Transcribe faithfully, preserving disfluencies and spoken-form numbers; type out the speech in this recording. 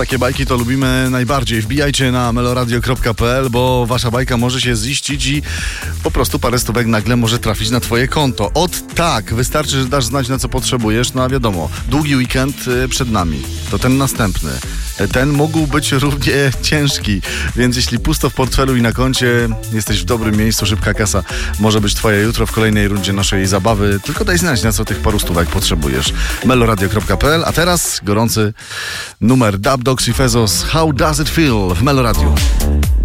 takie bajki to lubimy najbardziej. Wbijajcie na meloradio kropka pe el, bo wasza bajka może się ziścić i po prostu parę stówek nagle może trafić na twoje konto. Ot tak, wystarczy, że dasz znać, na co potrzebujesz. No a wiadomo, długi weekend przed nami. To ten następny. Ten mógł być równie ciężki, więc jeśli pusto w portfelu i na koncie, jesteś w dobrym miejscu, szybka kasa może być twoja jutro w kolejnej rundzie naszej zabawy. Tylko daj znać, na co tych paru stówek potrzebujesz. meloradio kropka pe el, a teraz gorący numer Dub Dogs i Fezos, How Does It Feel w Meloradiu.